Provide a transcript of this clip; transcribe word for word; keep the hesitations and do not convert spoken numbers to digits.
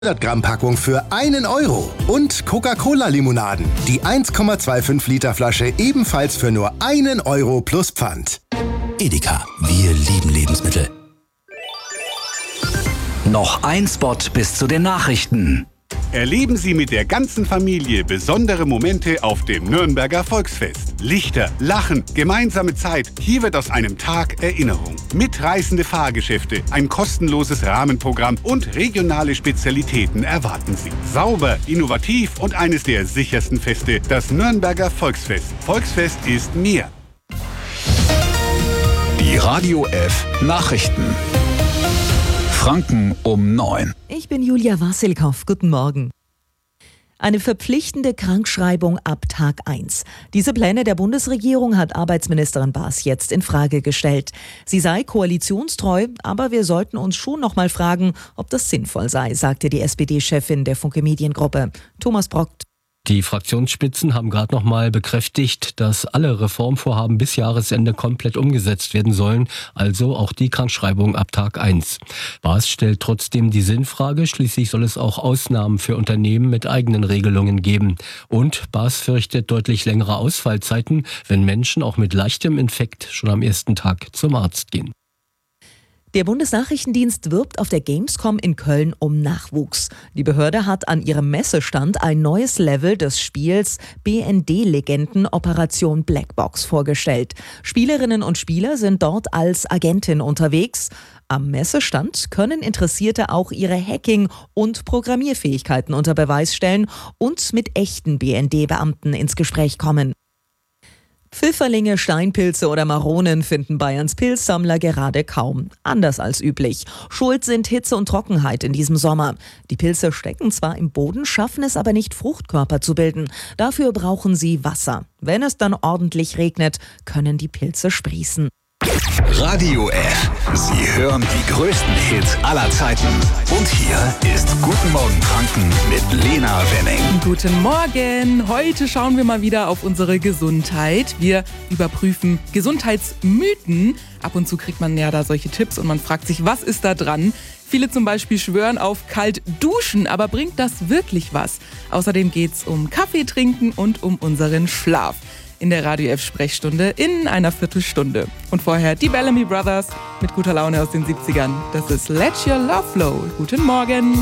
hundert Gramm Packung für einen Euro. Und Coca-Cola-Limonaden. Die eins Komma fünfundzwanzig Liter Flasche ebenfalls für nur einen Euro plus Pfand. Edeka, wir lieben Lebensmittel. Noch ein Spot bis zu den Nachrichten. Erleben Sie mit der ganzen Familie besondere Momente auf dem Nürnberger Volksfest. Lichter, Lachen, gemeinsame Zeit. Hier wird aus einem Tag Erinnerung. Mitreißende Fahrgeschäfte, ein kostenloses Rahmenprogramm und regionale Spezialitäten erwarten Sie. Sauber, innovativ und eines der sichersten Feste, das Nürnberger Volksfest. Volksfest ist mehr. Die Radio F Nachrichten. Franken um neun. Ich bin Julia Wassilkow. Guten Morgen. Eine verpflichtende Krankschreibung ab Tag eins. Diese Pläne der Bundesregierung hat Arbeitsministerin Baas jetzt in Frage gestellt. Sie sei koalitionstreu, aber wir sollten uns schon noch mal fragen, ob das sinnvoll sei, sagte die S P D-Chefin der Funke Mediengruppe. Thomas Brockt. Die Fraktionsspitzen haben gerade noch mal bekräftigt, dass alle Reformvorhaben bis Jahresende komplett umgesetzt werden sollen, also auch die Krankschreibung ab Tag eins. Baas stellt trotzdem die Sinnfrage, schließlich soll es auch Ausnahmen für Unternehmen mit eigenen Regelungen geben. Und Baas fürchtet deutlich längere Ausfallzeiten, wenn Menschen auch mit leichtem Infekt schon am ersten Tag zum Arzt gehen. Der Bundesnachrichtendienst wirbt auf der Gamescom in Köln um Nachwuchs. Die Behörde hat an ihrem Messestand ein neues Level des Spiels B N D-Legenden Operation Blackbox vorgestellt. Spielerinnen und Spieler sind dort als Agentin unterwegs. Am Messestand können Interessierte auch ihre Hacking- und Programmierfähigkeiten unter Beweis stellen und mit echten B N D-Beamten ins Gespräch kommen. Pfifferlinge, Steinpilze oder Maronen finden Bayerns Pilzsammler gerade kaum. Anders als üblich. Schuld sind Hitze und Trockenheit in diesem Sommer. Die Pilze stecken zwar im Boden, schaffen es aber nicht, Fruchtkörper zu bilden. Dafür brauchen sie Wasser. Wenn es dann ordentlich regnet, können die Pilze sprießen. Radio F. Sie hören die größten Hits aller Zeiten. Und hier ist Guten Morgen Franken mit Lena Wenning. Guten Morgen. Heute schauen wir mal wieder auf unsere Gesundheit. Wir überprüfen Gesundheitsmythen. Ab und zu kriegt man ja da solche Tipps und man fragt sich, was ist da dran? Viele zum Beispiel schwören auf kalt duschen, aber bringt das wirklich was? Außerdem geht's um Kaffee trinken und um unseren Schlaf. In der Radio F-Sprechstunde in einer Viertelstunde. Und vorher die Bellamy Brothers mit guter Laune aus den siebzigern. Das ist Let Your Love Flow. Guten Morgen.